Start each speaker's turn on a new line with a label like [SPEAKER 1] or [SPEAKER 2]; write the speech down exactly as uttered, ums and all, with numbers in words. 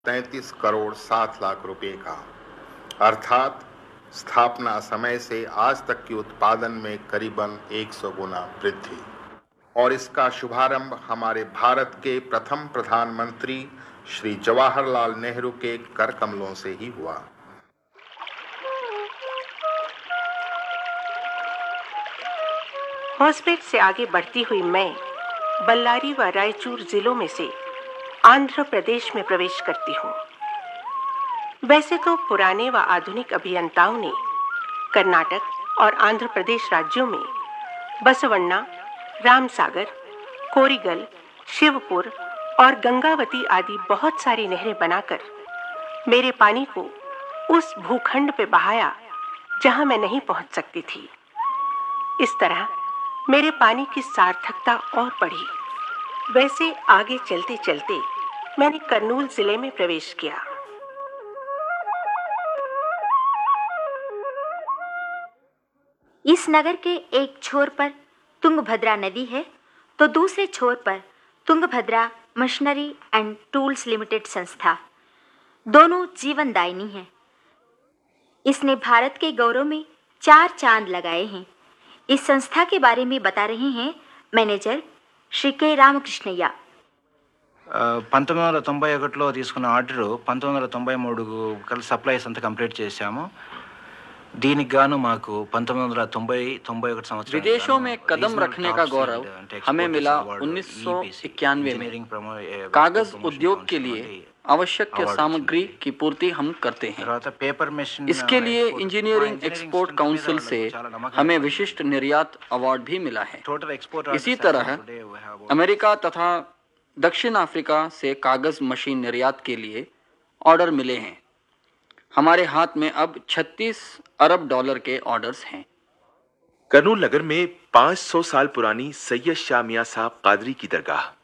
[SPEAKER 1] तैंतीस करोड़ सात लाख रुपए का, अर्थात स्थापना समय से आज तक के उत्पादन में करीबन सौ गुना वृद्धि। और इसका शुभारंभ हमारे भारत के प्रथम प्रधानमंत्री श्री जवाहरलाल नेहरू के कर कमलों से ही हुआ।
[SPEAKER 2] होसपेट से आगे बढ़ती हुई मैं बल्लारी व रायचूर जिलों में से आंध्र प्रदेश में प्रवेश करती हूँ। वैसे तो पुराने व आधुनिक अभियंताओं ने कर्नाटक और आंध्र प्रदेश राज्यों में बसवण्णा, रामसागर, कोरिगल, शिवपुर और गंगावती आदि बहुत सारी नहरें बनाकर मेरे पानी को उस भूखंड पे बहाया जहां मैं नहीं पहुंच सकती थी। इस तरह मेरे पानी की सार्थकता और बढ़ी। वैसे आगे चलते चलते मैंने कर्नूल जिले में प्रवेश किया।
[SPEAKER 3] इस नगर के एक छोर पर तुंगभद्रा नदी है तो दूसरे छोर पर Tungabhadra machinery and tools limited संस्था, दोनों जीवनदायिनी है। इसने भारत के गौरव में चार चांद लगाए हैं। इस संस्था के बारे में बता रहे हैं मैनेजर श्री के రామకృష్ణయ్య।
[SPEAKER 4] పంతొమ్మిది వందల తొంభై ఒకటిలో తీసుకున్న ఆర్డరు పంతొమ్మిది వందల తొంభై మూడు కల్ సప్లైస్ అంతా కంప్లీట్ చేశాము। దీనికి గాను మాకు పంతొమ్మిది వందల తొంభై తొంభై ఒకటి సంవత్సరం
[SPEAKER 5] विदेशों में कदम रखने का गौरव हमें मिला उन्नीस सौ इक्यानवे में। कागज उद्योग के लिए आवश्यक सामग्री की पूर्ति हम करते हैं।
[SPEAKER 4] पेपर मशीन,
[SPEAKER 5] इसके लिए इंजीनियरिंग एक्सपोर्ट काउंसिल से हमें विशिष्ट निर्यात अवार्ड भी मिला है। इसी तरह अमेरिका तथा दक्षिण अफ्रीका से कागज मशीन निर्यात के लिए ऑर्डर मिले हैं। हमारे हाथ में अब छत्तीस अरब डॉलर के ऑर्डर्स हैं।
[SPEAKER 6] कर्नूल नगर में पाँच सौ साल पुरानी सैयद शाह मियां साहब कादरी की दरगाह